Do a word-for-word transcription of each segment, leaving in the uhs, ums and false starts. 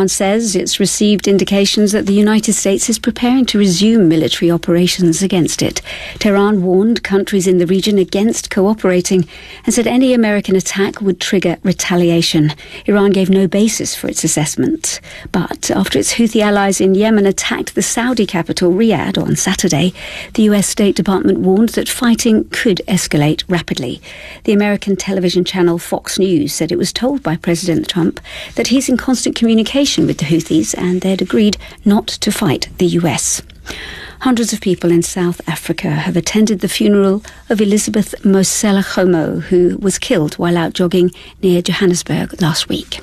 Iran says it's received indications that the United States is preparing to resume military operations against it. Tehran warned countries in the region against cooperating and said any American attack would trigger retaliation. Iran gave no basis for its assessment. But after its Houthi allies in Yemen attacked the Saudi capital Riyadh on Saturday, the U S State Department warned that fighting could escalate rapidly. The American television channel Fox News said it was told by President Trump that he's in constant communication with the Houthis and they'd agreed not to fight the U S. Hundreds of people in South Africa have attended the funeral of Elizabeth Mosela Khomo, who was killed while out jogging near Johannesburg last week.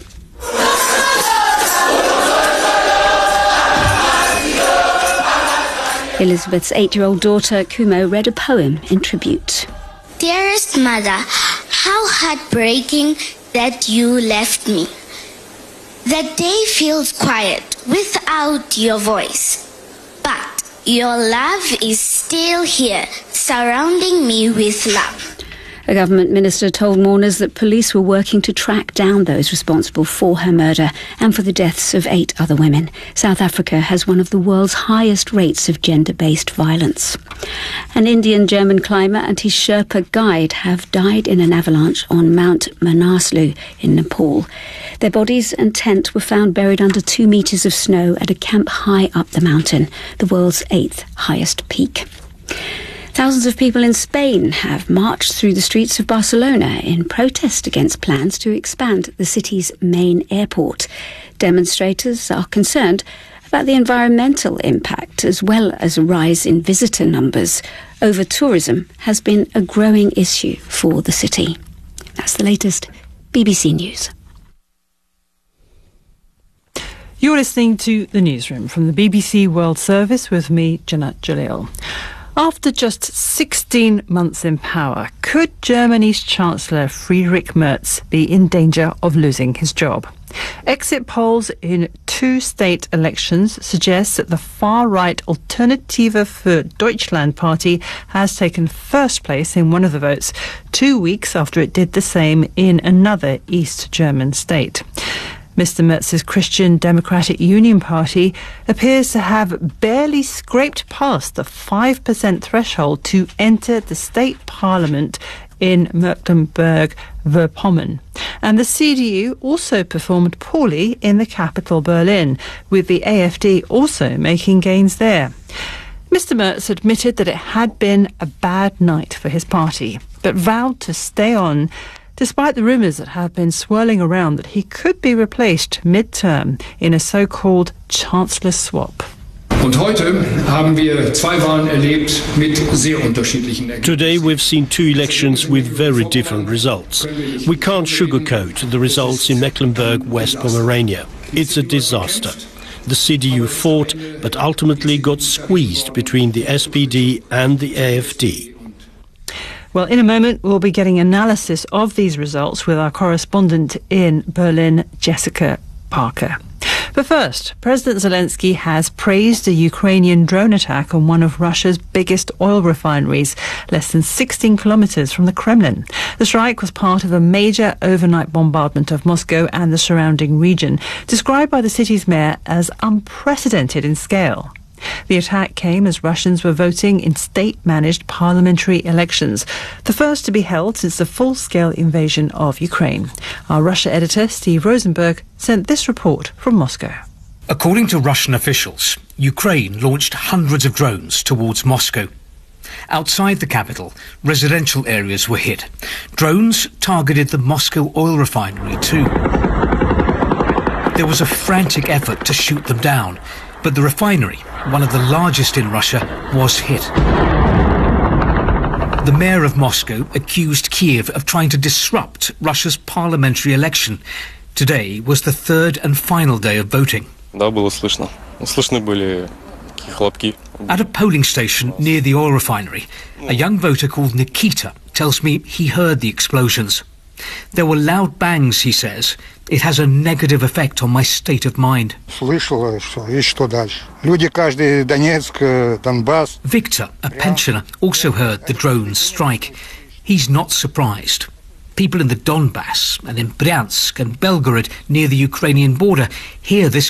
Elizabeth's eight-year-old daughter, Kumo, read a poem in tribute. Dearest mother, how heartbreaking that you left me. The day feels quiet without your voice, but your love is still here, surrounding me with love. A government minister told mourners that police were working to track down those responsible for her murder and for the deaths of eight other women. South Africa has one of the world's highest rates of gender-based violence. An Indian-German climber and his Sherpa guide have died in an avalanche on Mount Manaslu in Nepal. Their bodies and tent were found buried under two metres of snow at a camp high up the mountain, the world's eighth highest peak. Thousands of people in Spain have marched through the streets of Barcelona in protest against plans to expand the city's main airport. Demonstrators are concerned about the environmental impact as well as a rise in visitor numbers. Over-tourism has been a growing issue for the city. That's the latest B B C News. You're listening to The Newsroom from the B B C World Service with me, Janat Jalil. After just sixteen months in power, could Germany's Chancellor Friedrich Merz be in danger of losing his job? Exit polls in two state elections suggest that the far-right Alternative für Deutschland party has taken first place in one of the votes, two weeks after it did the same in another East German state. Mister Merz's Christian Democratic Union Party appears to have barely scraped past the five percent threshold to enter the state parliament in Mecklenburg-Vorpommern. And the C D U also performed poorly in the capital, Berlin, with the A F D also making gains there. Mister Merz admitted that it had been a bad night for his party, but vowed to stay on, despite the rumours that have been swirling around that he could be replaced mid-term in a so-called Chancellor swap. Today we've seen two elections with very different results. We can't sugarcoat the results in Mecklenburg-West Pomerania. It's a disaster. The C D U fought, but ultimately got squeezed between the S P D and the A F D. Well, in a moment, we'll be getting analysis of these results with our correspondent in Berlin, Jessica Parker. But first, President Zelensky has praised a Ukrainian drone attack on one of Russia's biggest oil refineries, less than sixteen kilometres from the Kremlin. The strike was part of a major overnight bombardment of Moscow and the surrounding region, described by the city's mayor as unprecedented in scale. The attack came as Russians were voting in state-managed parliamentary elections, the first to be held since the full-scale invasion of Ukraine. Our Russia editor, Steve Rosenberg, sent this report from Moscow. According to Russian officials, Ukraine launched hundreds of drones towards Moscow. Outside the capital, residential areas were hit. Drones targeted the Moscow oil refinery too. There was a frantic effort to shoot them down, but the refinery, one of the largest in Russia, was hit. The mayor of Moscow accused Kiev of trying to disrupt Russia's parliamentary election. Today was the third and final day of voting. Да, было слышно. Слышны были хлопки. At a polling station near the oil refinery, a young voter called Nikita tells me he heard the explosions. There were loud bangs, he says. It has a negative effect on my state of mind. Victor, a pensioner, also heard the drones strike. He's not surprised. People in the Donbass and in Bryansk and Belgorod near the Ukrainian border hear this